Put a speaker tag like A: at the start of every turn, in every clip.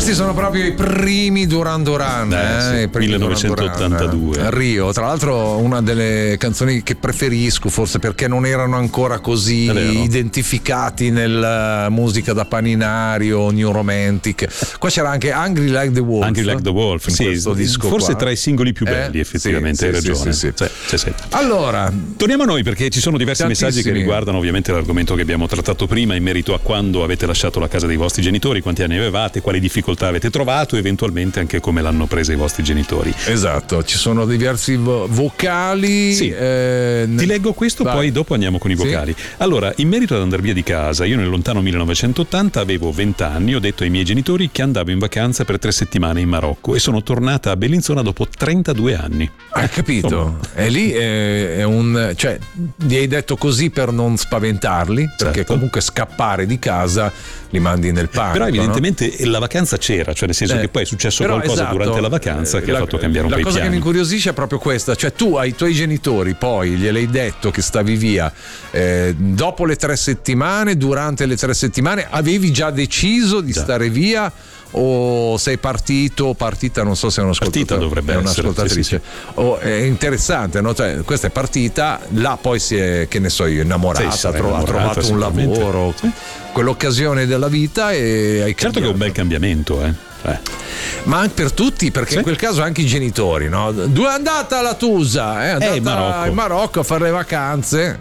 A: Questi sono proprio i primi Duran Duran,
B: sì, 1982.
A: A Rio, tra l'altro una delle canzoni che preferisco, forse perché non erano ancora così identificati nella musica da Paninari o New Romantic. Qua c'era anche Angry Like the Wolf.
B: Angry Like the Wolf, sì,
A: questo disco
B: forse
A: qua.
B: tra i singoli più belli, effettivamente, hai ragione. Sì.
A: Allora,
B: torniamo a noi, perché ci sono diversi messaggi che riguardano ovviamente l'argomento che abbiamo trattato prima, in merito a quando avete lasciato la casa dei vostri genitori, quanti anni avevate, quali difficoltà avete trovato, eventualmente anche come l'hanno presa i vostri genitori.
A: Esatto, ci sono diversi vocali.
B: Sì. Ti leggo questo, poi dopo andiamo con i vocali. Allora, in merito ad andare via di casa, io nel lontano 1980 avevo 20 anni, ho detto ai miei genitori che andavo in vacanza per 3 settimane in Marocco e sono tornata a Bellinzona dopo 32 anni.
A: Hai capito? E lì è un, cioè, gli hai detto così per non spaventarli, perché comunque scappare di casa li mandi nel panico.
B: Però evidentemente la vacanza c'era, cioè nel senso che poi è successo qualcosa durante la vacanza che ha fatto cambiare un po' i piani.
A: La cosa che mi incuriosisce è proprio questa, cioè tu ai tuoi genitori poi gliel'hai detto che stavi via dopo le 3 settimane, durante le 3 settimane avevi già deciso di stare via, o sei partita, non so se è un'ascoltatrice. È interessante, no? Cioè, questa è partita, là poi si è, che ne so io, innamorata, ha trovato un lavoro, quell'occasione della vita e hai
B: certo che è un bel cambiamento,
A: ma anche per tutti, perché in quel caso anche i genitori, no? È andata alla Tusa, è andata in Marocco a fare le vacanze.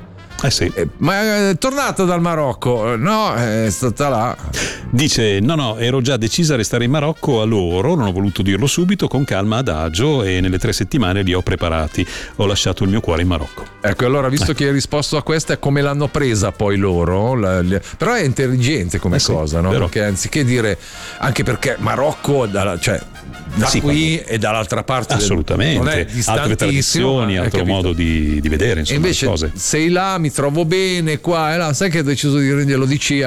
A: Ma è tornata dal Marocco? No, è stata là.
B: Dice no, ero già decisa a restare in Marocco a loro, non ho voluto dirlo subito, con calma, adagio, e nelle 3 settimane li ho preparati, ho lasciato il mio cuore in Marocco.
A: Ecco, allora visto che hai risposto a questa, è come l'hanno presa poi loro, però è intelligente come cosa, no? Perché anziché dire, anche perché Marocco, cioè da qui e dall'altra parte
B: assolutamente
A: non è distantissimo,
B: altre tradizioni, altro modo di vedere, insomma,
A: e invece
B: le cose.
A: Sei là, mi trovo bene qua e là, sai che ho deciso di renderlo, dici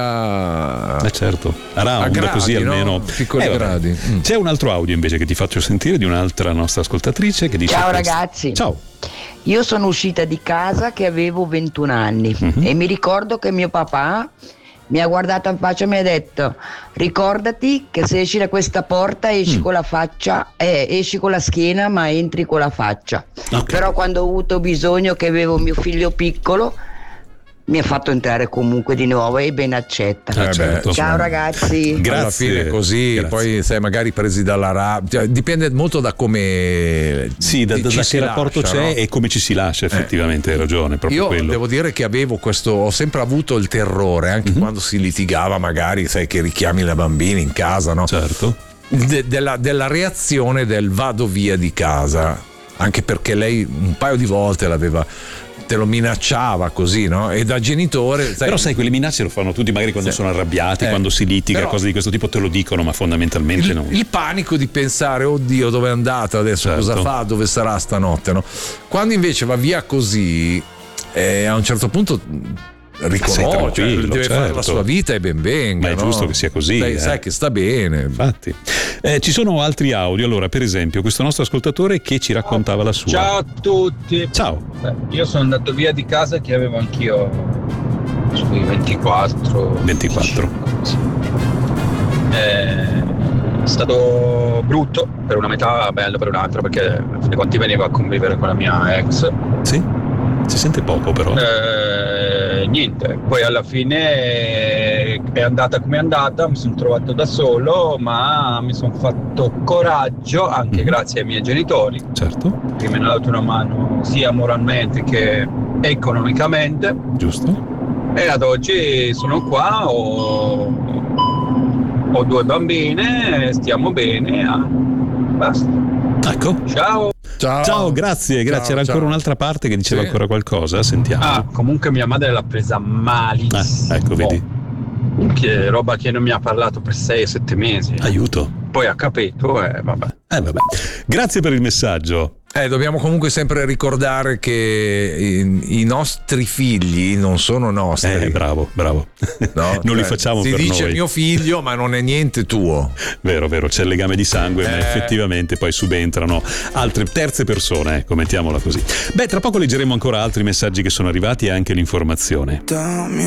A: a
B: gradi, così almeno
A: piccoli gradi.
B: C'è un altro audio invece che ti faccio sentire di un'altra nostra ascoltatrice che dice:
C: ciao ragazzi,
B: ciao,
C: io sono uscita di casa che avevo 21 anni e mi ricordo che mio papà mi ha guardato in faccia e mi ha detto: ricordati che se esci da questa porta esci con la faccia, esci con la schiena ma entri con la faccia. Però quando ho avuto bisogno, che avevo mio figlio piccolo, mi ha fatto entrare comunque di nuovo e ben accetta. Ciao ragazzi.
A: Grazie. Alla fine così, poi sei magari presi dalla rabbia, dipende molto da come
B: da che rapporto c'è, no? E come ci si lascia, effettivamente, hai ragione, proprio
A: io
B: quello.
A: Devo dire che ho sempre avuto il terrore, anche quando si litigava, magari sai che richiami la bambina in casa, no?
B: Certo.
A: Della reazione del vado via di casa, anche perché lei un paio di volte te lo minacciava così, no? E da genitore
B: però sai, quelle minacce lo fanno tutti, magari quando sono arrabbiati, quando si litiga, cose di questo tipo te lo dicono, ma fondamentalmente no.
A: Il panico di pensare: oddio, dove è andata adesso, cosa fa, dove sarà stanotte, no? Quando invece va via così, a un certo punto riconosce, deve fare la sua vita e ben venga,
B: ma è giusto che sia così,
A: sai che sta bene.
B: Infatti ci sono altri audio. Allora, per esempio, questo nostro ascoltatore che ci raccontava la sua.
D: Ciao a tutti.
B: Ciao.
D: Io sono andato via di casa che avevo anch'io sui 24. È stato brutto per una metà, bello per un'altra, perché a fine conti venivo a convivere con la mia ex.
B: Sì, si sente poco però.
D: Niente, poi alla fine è andata come è andata, mi sono trovato da solo, ma mi sono fatto coraggio anche grazie ai miei genitori,
B: certo,
D: che mi hanno dato una mano sia moralmente che economicamente.
B: Giusto.
D: E ad oggi sono qua, ho 2 bambine, stiamo bene, basta.
B: Ecco.
D: Ciao,
B: grazie. Era ancora un'altra parte che diceva ancora qualcosa, sentiamo.
D: Comunque mia madre l'ha presa malissimo.
B: Ecco, vedi.
D: Che roba che non mi ha parlato per 6-7 mesi.
B: Aiuto.
D: Poi ha capito, vabbè.
B: Grazie per il messaggio.
A: Dobbiamo comunque sempre ricordare che i nostri figli non sono nostri.
B: Bravo. No? Non li facciamo per noi.
A: Si dice mio figlio, ma non è niente tuo.
B: Vero, c'è il legame di sangue, ma effettivamente poi subentrano altre terze persone, mettiamola così. Tra poco leggeremo ancora altri messaggi che sono arrivati e anche l'informazione.